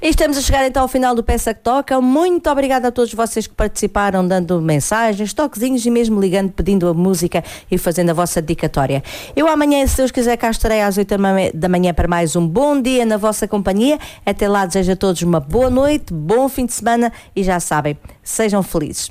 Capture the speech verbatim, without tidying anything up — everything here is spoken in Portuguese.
E estamos a chegar então ao final do Peça que Toca. Muito obrigada a todos vocês que participaram, dando mensagens, toquezinhos e mesmo ligando, pedindo a música e fazendo a vossa dedicatória. Eu amanhã, se Deus quiser, cá estarei às oito da manhã para mais um bom dia na vossa companhia. Até lá, desejo a todos uma boa noite, bom fim de semana e já sabem, sejam felizes.